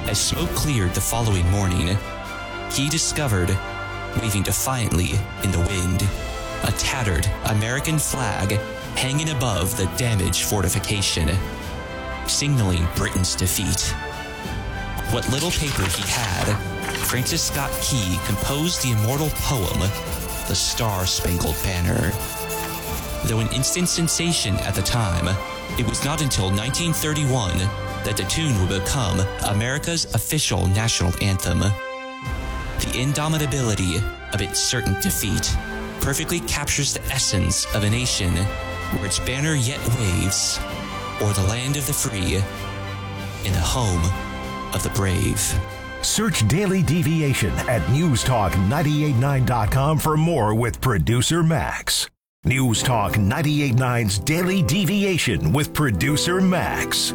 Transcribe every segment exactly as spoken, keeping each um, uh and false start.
As smoke cleared the following morning, he discovered, waving defiantly in the wind, a tattered American flag hanging above the damaged fortification, signaling Britain's defeat. What little paper he had, Francis Scott Key composed the immortal poem, The Star-Spangled Banner. Though an instant sensation at the time, it was not until nineteen thirty-one that the tune would become America's official national anthem. The indomitability of its certain defeat perfectly captures the essence of a nation where its banner yet waves, or the land of the free, in the home of the brave. Search Daily Deviation at news talk nine eight nine dot com for more with producer Max. News Talk ninety-eight point nine's Daily Deviation with producer Max.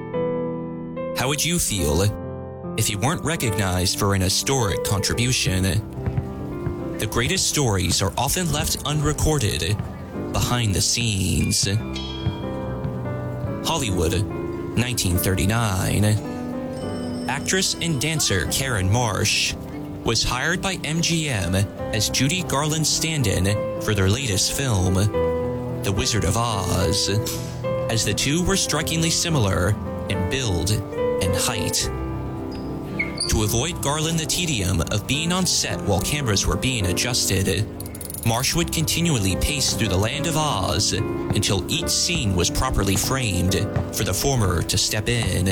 How would you feel if you weren't recognized for an historic contribution? The greatest stories are often left unrecorded behind the scenes. Hollywood, nineteen thirty-nine. Actress and dancer Karen Marsh was hired by M G M as Judy Garland's stand-in for their latest film, The Wizard of Oz, as the two were strikingly similar in build and height. To avoid Garland the tedium of being on set while cameras were being adjusted, Marsh would continually pace through the land of Oz until each scene was properly framed for the former to step in.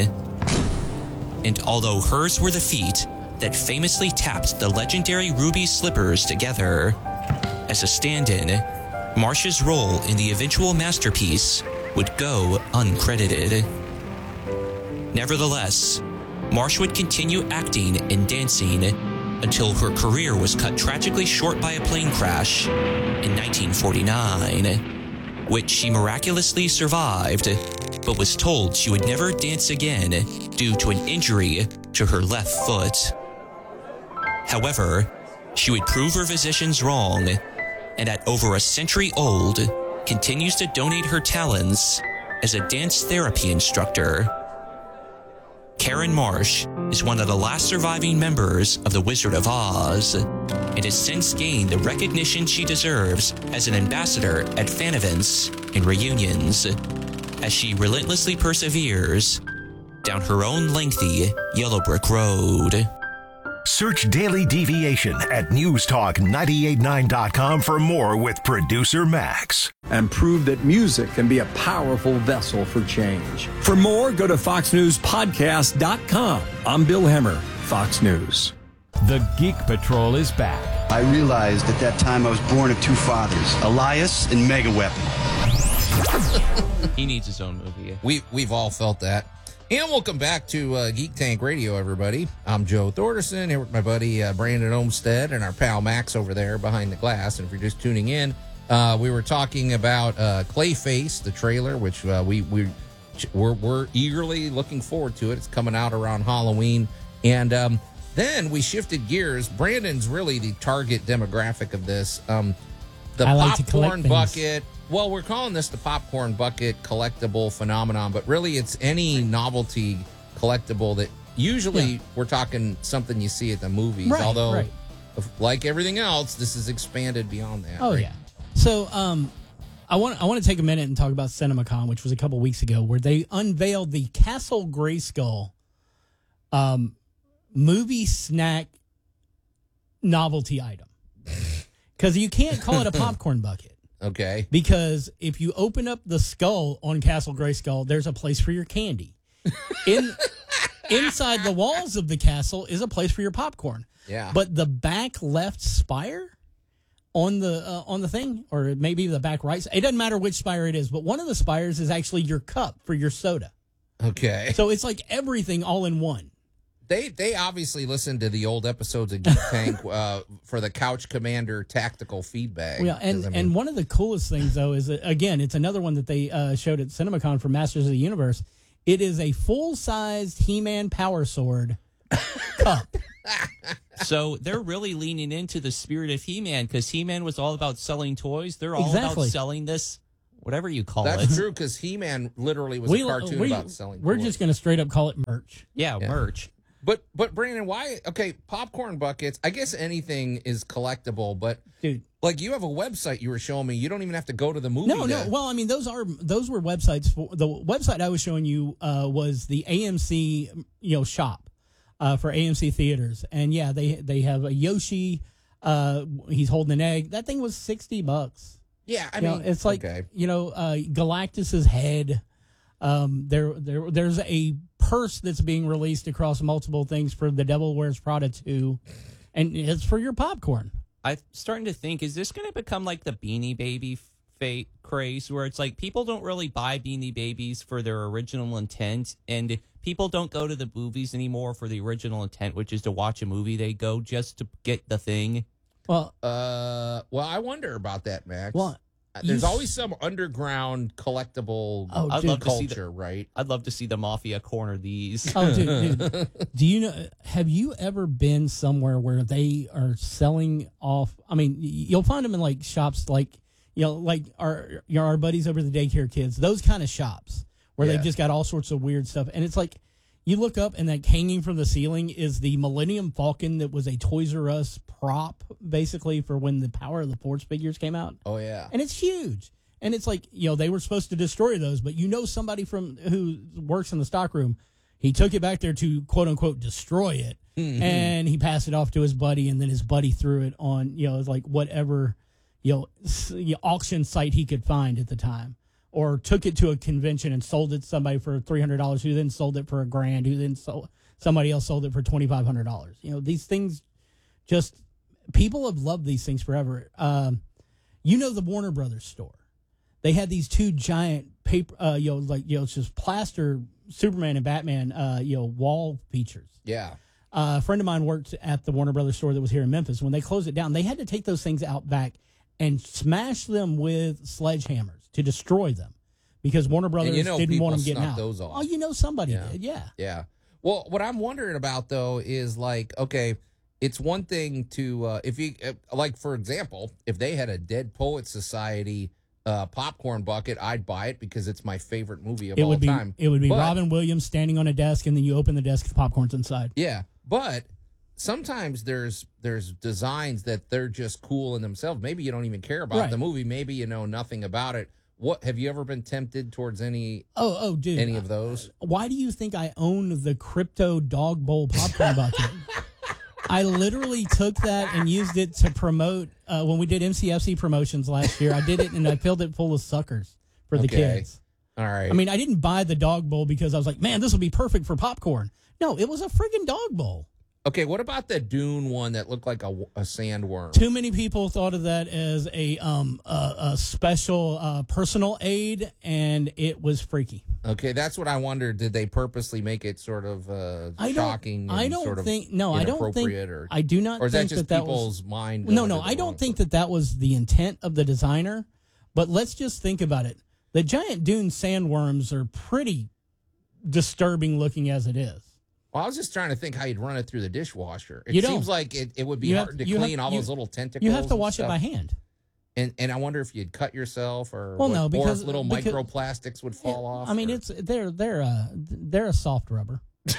And although hers were the feet that famously tapped the legendary ruby slippers together, as a stand-in, Marsh's role in the eventual masterpiece would go uncredited. Nevertheless, Marsh would continue acting and dancing until her career was cut tragically short by a plane crash in nineteen forty-nine, which she miraculously survived, but was told she would never dance again due to an injury to her left foot. However, she would prove her physicians wrong, and at over a century old, continues to donate her talents as a dance therapy instructor. Karen Marsh is one of the last surviving members of the Wizard of Oz, and has since gained the recognition she deserves as an ambassador at fan events and reunions, as she relentlessly perseveres down her own lengthy yellow brick road. Search Daily Deviation at news talk nine eight nine dot com for more with producer Max. And prove that music can be a powerful vessel for change. For more, go to fox news podcast dot com. I'm Bill Hemmer, Fox News. The Geek Patrol is back. I realized at that time I was born of two fathers, Elias and Mega Weapon. He needs his own movie. We, we've all felt that. And welcome back to uh, Geek Tank Radio, everybody. I'm Joe Thorderson, here with my buddy uh, Brandon Olmstead and our pal Max over there behind the glass. And if you're just tuning in, uh, we were talking about uh, Clayface, the trailer, which uh, we, we, we're, we're eagerly looking forward to it. It's coming out around Halloween. And um, then we shifted gears. Brandon's really the target demographic of this. Um, the I like popcorn bucket. Well, we're calling this the popcorn bucket collectible phenomenon, but really it's any novelty collectible that usually yeah. we're talking something you see at the movies. Right, although, right. like everything else, this is expanded beyond that. Oh, right? yeah. So um, I want I want to take a minute and talk about CinemaCon, which was a couple weeks ago, where they unveiled the Castle Grayskull um, movie snack novelty item. Because you can't call it a popcorn bucket. Okay. Because if you open up the skull on Castle Grayskull, there's a place for your candy. In inside the walls of the castle is a place for your popcorn. Yeah. But the back left spire on the uh, on the thing, or maybe the back right, it doesn't matter which spire it is, but one of the spires is actually your cup for your soda. Okay. So it's like everything all in one. They they obviously listened to the old episodes of Geek Tank uh, for the Couch Commander tactical feedback. Yeah, and, I mean, and one of the coolest things, though, is that, again, it's another one that they uh, showed at CinemaCon for Masters of the Universe. It is a full-sized He-Man Power Sword cup. So they're really leaning into the spirit of He-Man, because He-Man was all about selling toys. They're all Exactly. about selling this, whatever you call That's it. That's true, because He-Man literally was we, a cartoon we, about selling We're toys. just going to straight up call it merch. Yeah, Yeah. merch. But but Brandon, why? Okay, popcorn buckets. I guess anything is collectible, but Dude. like you have a website you were showing me. You don't even have to go to the movie. No, to- no. Well, I mean, those are those were websites. For, the website I was showing you uh, was the A M C, you know, shop uh, for A M C theaters, and yeah, they they have a Yoshi. Uh, he's holding an egg. That thing was sixty bucks. yeah. I You mean, know, it's like okay. you know, uh, Galactus's head. Um, there, there, there's a purse that's being released across multiple things for The Devil Wears Prada two, and it's for your popcorn. I'm starting to think, is this going to become like the Beanie Baby fate craze, where it's like people don't really buy Beanie Babies for their original intent, and people don't go to the movies anymore for the original intent, which is to watch a movie. They go just to get the thing. Well, Uh, well, I wonder about that, Max. well, There's you- always some underground collectible Oh, I'd dude. love to see culture, right? I'd love to see the mafia corner these. Oh, dude, dude. Do you know? Have you ever been somewhere where they are selling off? I mean, y- you'll find them in like shops, like you know, like our you know, our buddies over the daycare kids. Those kind of shops where Yeah. they've just got all sorts of weird stuff, and it's like you look up and like hanging from the ceiling is the Millennium Falcon that was a Toys R Us prop, basically for when the Power of the Force figures came out. Oh yeah. And it's huge. And it's like, you know, they were supposed to destroy those, but you know somebody from who works in the stockroom, he took it back there to quote unquote destroy it. And he passed it off to his buddy, and then his buddy threw it on, you know, like whatever, you know, s- you know, auction site he could find at the time. Or took it to a convention and sold it to somebody for three hundred dollars, who then sold it for a grand, who then sold somebody else sold it for twenty-five hundred dollars. You know, these things just, people have loved these things forever. Um, you know, the Warner Brothers store. They had these two giant paper, uh, you know, like, you know, it's just plaster Superman and Batman, uh, you know, wall features. Yeah. Uh, a friend of mine worked at the Warner Brothers store that was here in Memphis. When they closed it down, they had to take those things out back and smash them with sledgehammers to destroy them because Warner Brothers you know didn't people want them getting snuck out. those off. Oh, you know somebody Yeah. did, yeah. Yeah. Well, what I'm wondering about though is like, okay, it's one thing to uh, if you uh, like, for example, if they had a Dead Poet Society uh, popcorn bucket, I'd buy it because it's my favorite movie of It all would be time. it would be But- Robin Williams standing on a desk, and then you open the desk, the popcorn's inside. Yeah, but sometimes there's there's designs that they're just cool in themselves. Maybe you don't even care about Right. the movie. Maybe you know nothing about it. What have you ever been tempted towards any Oh, oh, dude. any of those? Why do you think I own the Crypto Dog Bowl popcorn bucket? I literally took that and used it to promote uh, when we did M C F C promotions last year. I did it and I filled it full of suckers for the Okay. kids. All right. I mean, I didn't buy the dog bowl because I was like, man, this will be perfect for popcorn. No, it was a friggin' dog bowl. okay. What about the Dune one that looked like a, a sandworm? Too many people thought of that as a um a, a special uh, personal aid, and it was freaky. Okay, that's what I wondered. Did they purposely make it sort of uh, I don't. shocking? I and don't sort of think. No, I don't think. inappropriate, Or, I do not or is that think just that, that people's was. mind? No, going no, to the I don't wrong think place? that that was the intent of the designer. But let's just think about it. The giant dune sandworms are pretty disturbing looking as it is. Well, I was just trying to think how you'd run it through the dishwasher. It You seems don't. like it, it would be You have- hard to you have- clean all you- those little tentacles. You have to and wash it stuff. by hand. And and I wonder if you'd cut yourself or Well, what- no, or because- if little because- microplastics would fall off. I mean, or- it's they're they're a they're a soft rubber.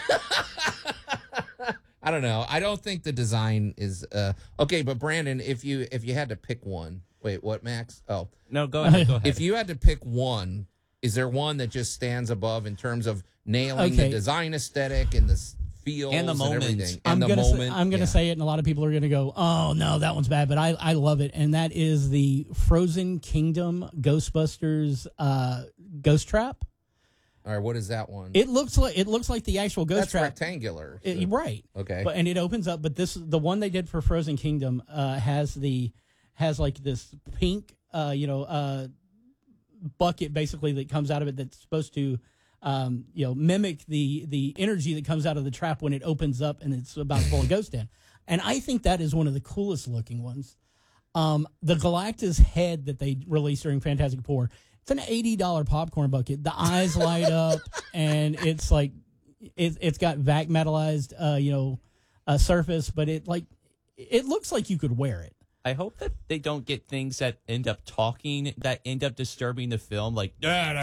I don't know. I don't think the design is uh, okay. But Brandon, if you if you had to pick one, wait, what, Max? Oh, No, go ahead. Go ahead. if you had to pick one, is there one that just stands above in terms of nailing Okay. the design aesthetic and the s- feels And the moment. everything, I'm and the gonna moment? say, I'm gonna Yeah. say it, and a lot of people are gonna go, "Oh no, that one's bad," but I I love it, and that is the Frozen Kingdom Ghostbusters uh, Ghost Trap. All right, what is that one? It looks like it looks like the actual Ghost That's Trap. rectangular. It- so- right. Okay. But and it opens up, but this the one they did for Frozen Kingdom uh, has the has like this pink uh, you know uh, bucket basically that comes out of it that's supposed to um, you know mimic the the energy that comes out of the trap when it opens up and it's about to pull a ghost in. And I think that is one of the coolest looking ones. Um, the Galactus head that they released during Fantastic Four. It's an eighty dollar popcorn bucket. The eyes light up, and it's like it, it's got vac metallized, uh, you know, uh, surface, but it like it looks like you could wear it. I hope that they don't get things that end up talking that end up disturbing the film, like like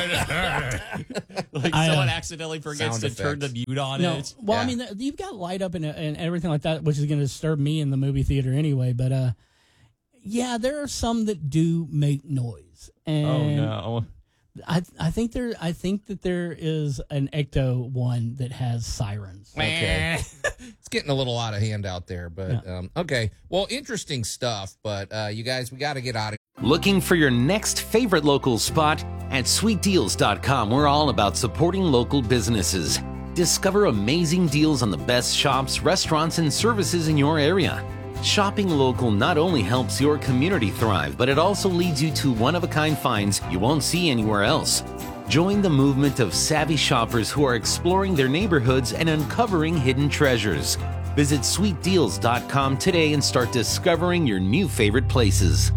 I, someone uh, accidentally forgets sound to turn the effects. mute on No, it. well, I Yeah. mean, th- you've got light up and, and everything like that, which is going to disturb me in the movie theater anyway. But uh, yeah, there are some that do make noise, and Oh no. I I think there I think that there is an Ecto one that has sirens. Okay. It's getting a little out of hand out there, but um, okay. Well, interesting stuff, but uh, you guys, we got to get out of Looking for your next favorite local spot? At sweet deals dot com, we're all about supporting local businesses. Discover amazing deals on the best shops, restaurants, and services in your area. Shopping local not only helps your community thrive, but it also leads you to one-of-a-kind finds you won't see anywhere else. Join the movement of savvy shoppers who are exploring their neighborhoods and uncovering hidden treasures. Visit sweet deals dot com today and start discovering your new favorite places.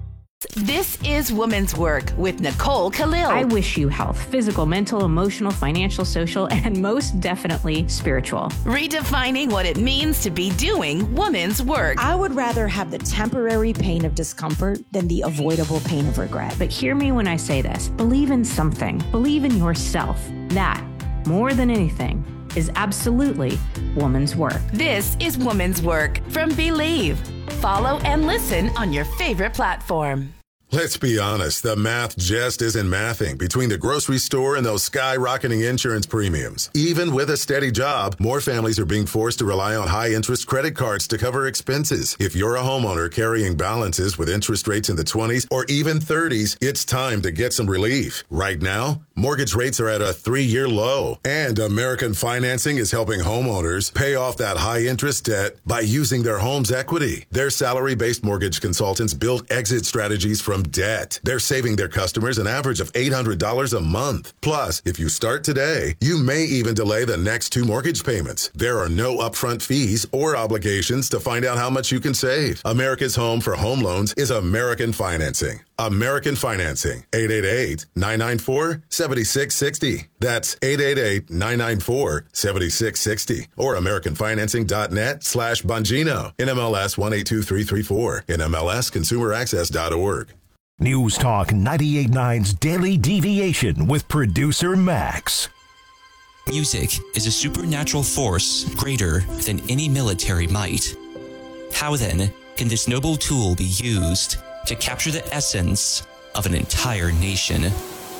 This is Woman's Work with Nicole Khalil. I wish you health, physical, mental, emotional, financial, social, and most definitely spiritual. Redefining what it means to be doing woman's work. I would rather have the temporary pain of discomfort than the avoidable pain of regret. But hear me when I say this. Believe in something. Believe in yourself. That, more than anything, is absolutely woman's work. This is Woman's Work from Believe. Follow and listen on your favorite platform. Let's be honest, the math just isn't mathing between the grocery store and those skyrocketing insurance premiums. Even with a steady job, more families are being forced to rely on high-interest credit cards to cover expenses. If you're a homeowner carrying balances with interest rates in the twenties or even thirties, it's time to get some relief. Right now, mortgage rates are at a three-year low, and American Financing is helping homeowners pay off that high-interest debt by using their home's equity. Their salary-based mortgage consultants build exit strategies from debt. They're saving their customers an average of eight hundred dollars a month. Plus, if you start today, you may even delay the next two mortgage payments. There are no upfront fees or obligations to find out how much you can save. America's home for home loans is American Financing. American Financing. eight eight eight, nine nine four, seven six six zero. That's eight eight eight, nine nine four, seven six six zero. Or americanfinancing.net slash Bongino. N M L S one eight two three three four. N M L S consumer access dot org. News Talk ninety-eight point nine's Daily Deviation with producer Max. Music is a supernatural force greater than any military might. How then can this noble tool be used to capture the essence of an entire nation?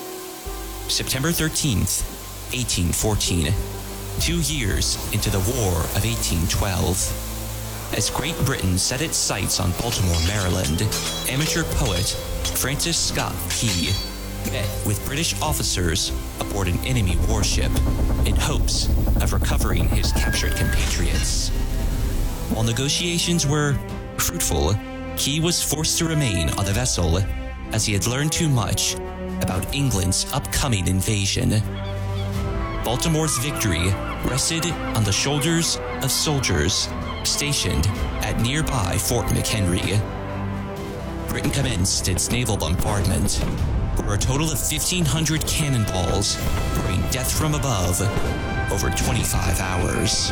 September thirteenth, eighteen fourteen, two years into the War of eighteen twelve. As Great Britain set its sights on Baltimore, Maryland, amateur poet Francis Scott Key met with British officers aboard an enemy warship in hopes of recovering his captured compatriots. While negotiations were fruitful, Key was forced to remain on the vessel as he had learned too much about England's upcoming invasion. Baltimore's victory rested on the shoulders of soldiers stationed at nearby Fort McHenry. Britain commenced its naval bombardment, where a total of fifteen hundred cannonballs pouring death from above over twenty-five hours.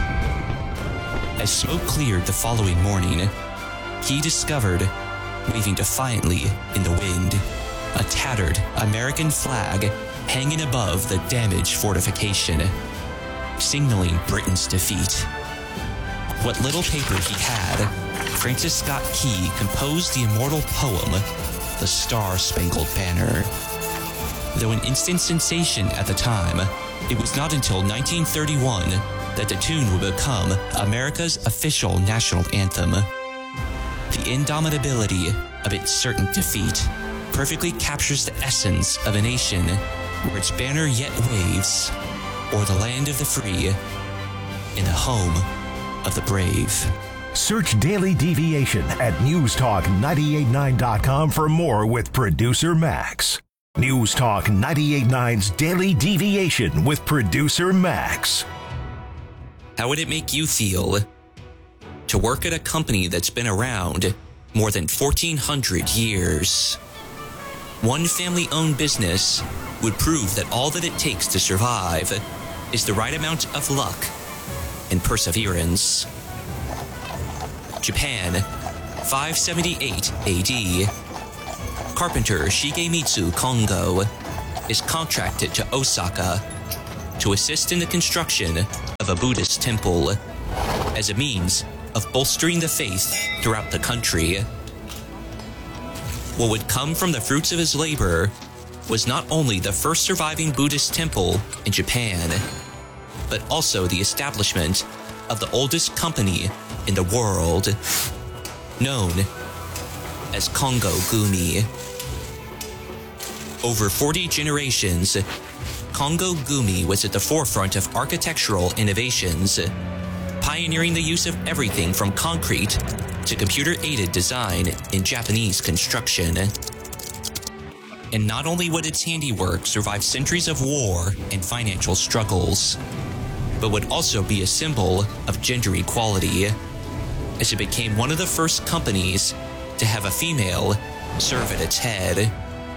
As smoke cleared the following morning, he discovered, waving defiantly in the wind, a tattered American flag hanging above the damaged fortification, signaling Britain's defeat. What little paper he had, Francis Scott Key composed the immortal poem, The Star-Spangled Banner. Though an instant sensation at the time, it was not until nineteen thirty-one that the tune would become America's official national anthem. The indomitability of its certain defeat perfectly captures the essence of a nation where its banner yet waves, or the land of the free, in the home of the brave. Search Daily Deviation at news talk nine eight nine dot com for more with producer Max. News Talk ninety-eight point nine's Daily Deviation with producer Max. How would it make you feel to work at a company that's been around more than fourteen hundred years? One family-owned business would prove that all that it takes to survive is the right amount of luck and perseverance. Japan, five seventy-eight A D. Carpenter Shigemitsu Kongo is contracted to Osaka to assist in the construction of a Buddhist temple as a means of bolstering the faith throughout the country. What would come from the fruits of his labor was not only the first surviving Buddhist temple in Japan, but also the establishment of the oldest company in the world, known as Kongo Gumi. Over forty generations, Kongo Gumi was at the forefront of architectural innovations, pioneering the use of everything from concrete to computer-aided design in Japanese construction. And not only would its handiwork survive centuries of war and financial struggles, but would also be a symbol of gender equality, as it became one of the first companies to have a female serve at its head.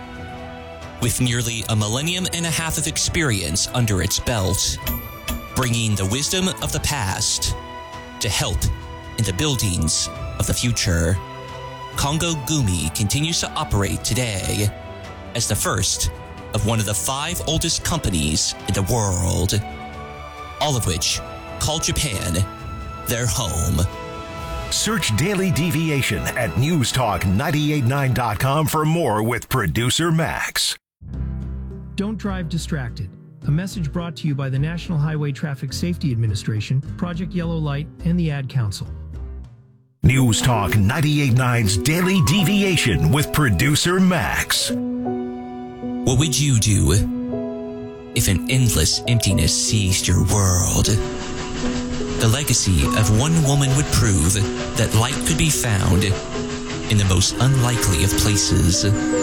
With nearly a millennium and a half of experience under its belt, bringing the wisdom of the past to help in the buildings of the future, Kongo Gumi continues to operate today as the first of one of the five oldest companies in the world, all of which call Japan their home. Search Daily Deviation at news talk nine eight nine dot com for more with producer Max. Don't drive distracted. A message brought to you by the National Highway Traffic Safety Administration, Project Yellow Light, and the Ad Council. News Talk ninety-eight point nine's Daily Deviation with producer Max. What would you do if an endless emptiness seized your world? The legacy of one woman would prove that light could be found in the most unlikely of places.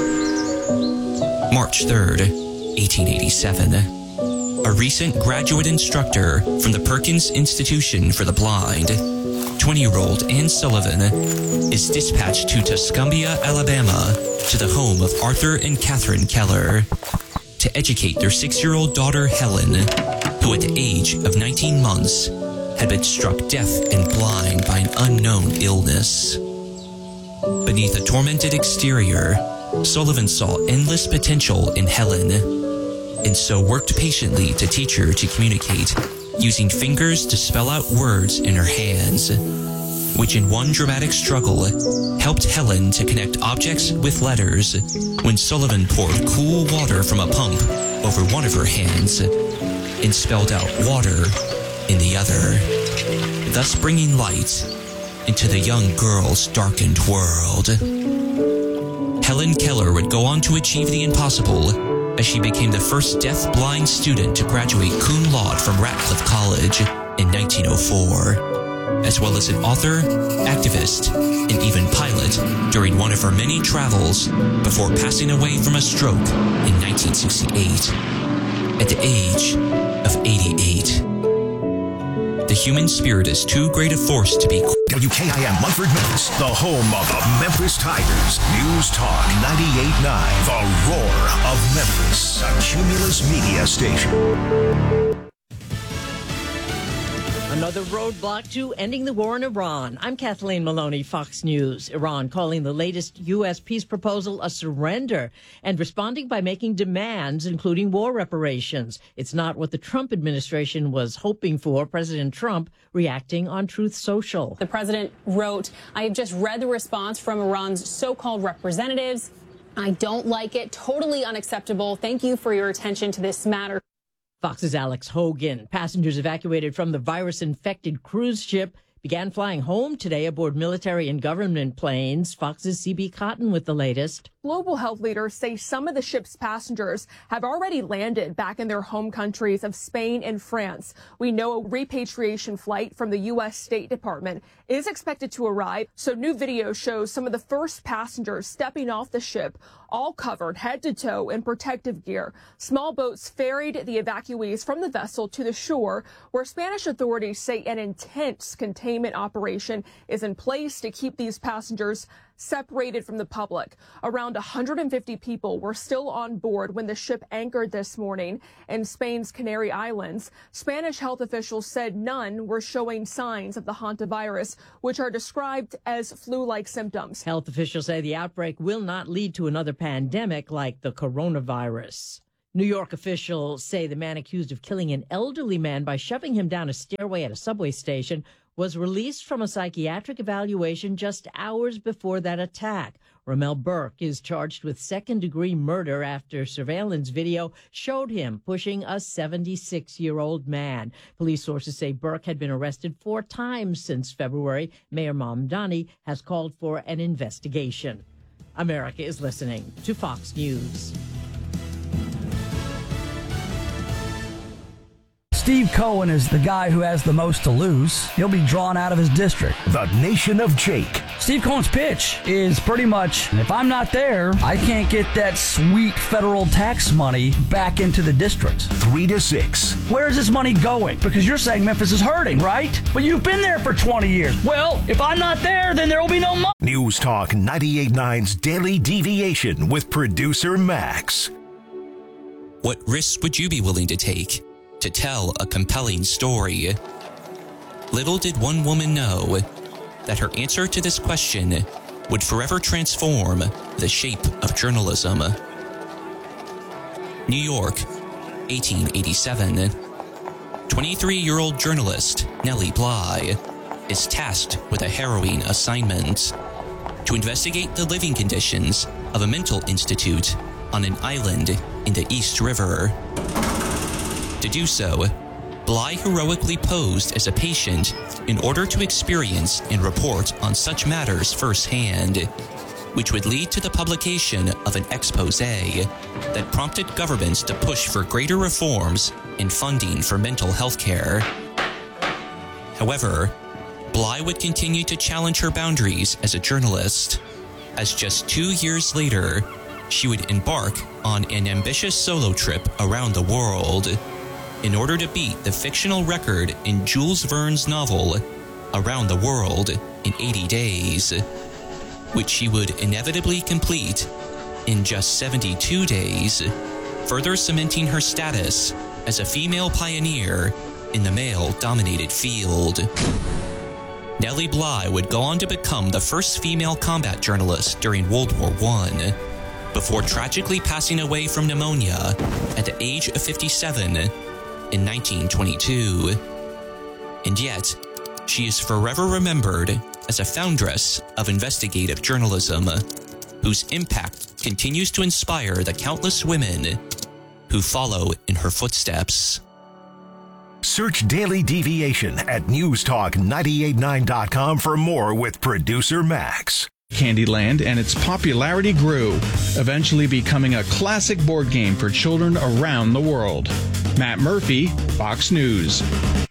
March third, eighteen eighty-seven. A recent graduate instructor from the Perkins Institution for the Blind, twenty-year-old Anne Sullivan, is dispatched to Tuscumbia, Alabama, to the home of Arthur and Catherine Keller to educate their six-year-old daughter Helen, who at the age of nineteen months had been struck deaf and blind by an unknown illness. Beneath a tormented exterior, Sullivan saw endless potential in Helen, and so worked patiently to teach her to communicate using fingers to spell out words in her hands, which in one dramatic struggle helped Helen to connect objects with letters when Sullivan poured cool water from a pump over one of her hands and spelled out water in the other, thus bringing light into the young girl's darkened world. Helen Keller would go on to achieve the impossible as she became the first deaf-blind student to graduate cum laude from Ratcliffe College in nineteen oh four, as well as an author, activist, and even pilot during one of her many travels before passing away from a stroke in nineteen sixty-eight at the age of eighty-eight. The human spirit is too great a force to be... W K I M Munford, Memphis, the home of the Memphis Tigers. News Talk ninety-eight point nine, the roar of Memphis, a Cumulus media station. Another roadblock to ending the war in Iran. I'm Kathleen Maloney, Fox News. Iran calling the latest U S peace proposal a surrender and responding by making demands, including war reparations. It's not what the Trump administration was hoping for. President Trump reacting on Truth Social. The president wrote, I have just read the response from Iran's so-called representatives. I don't like it. Totally unacceptable. Thank you for your attention to this matter. Fox's Alex Hogan. Passengers evacuated from the virus-infected cruise ship began flying home today aboard military and government planes. Fox's C B Cotton with the latest. Global health leaders say some of the ship's passengers have already landed back in their home countries of Spain and France. We know a repatriation flight from the U S State Department is expected to arrive. So new video shows some of the first passengers stepping off the ship, all covered head to toe in protective gear. Small boats ferried the evacuees from the vessel to the shore, where Spanish authorities say an intense containment containment operation is in place to keep these passengers separated from the public. Around one hundred fifty people were still on board when the ship anchored this morning in Spain's Canary Islands. Spanish health officials said none were showing signs of the hantavirus, which are described as flu-like symptoms. Health officials say the outbreak will not lead to another pandemic like the coronavirus. New York officials say the man accused of killing an elderly man by shoving him down a stairway at a subway station was released from a psychiatric evaluation just hours before that attack. Ramel Burke is charged with second-degree murder after surveillance video showed him pushing a seventy-six-year-old man. Police sources say Burke had been arrested four times since February. Mayor Mamdani has called for an investigation. America is listening to Fox News. Steve Cohen is the guy who has the most to lose. He'll be drawn out of his district. The Nation of Jake. Steve Cohen's pitch is pretty much, if I'm not there, I can't get that sweet federal tax money back into the district. Three to six. Where is this money going? Because you're saying Memphis is hurting, right? But you've been there for twenty years. Well, if I'm not there, then there will be no money. News Talk ninety-eight point nine's Daily Deviation with producer Max. What risks would you be willing to take to tell a compelling story? Little did one woman know that her answer to this question would forever transform the shape of journalism. New York, eighteen eighty-seven. twenty-three-year-old journalist Nellie Bly is tasked with a harrowing assignment: to investigate the living conditions of a mental institute on an island in the East River. To do so, Bly heroically posed as a patient in order to experience and report on such matters firsthand, which would lead to the publication of an expose that prompted governments to push for greater reforms in funding for mental health care. However, Bly would continue to challenge her boundaries as a journalist, as just two years later, she would embark on an ambitious solo trip around the world in order to beat the fictional record in Jules Verne's novel Around the World in eighty days, which she would inevitably complete in just seventy-two days, further cementing her status as a female pioneer in the male-dominated field. Nellie Bly would go on to become the first female combat journalist during World War One, before tragically passing away from pneumonia at the age of fifty-seven in nineteen twenty-two. And yet, she is forever remembered as a foundress of investigative journalism, whose impact continues to inspire the countless women who follow in her footsteps. Search Daily Deviation at news talk nine eight nine dot com for more with producer Max. Candyland and its popularity grew, eventually becoming a classic board game for children around the world. Matt Murphy, Fox News.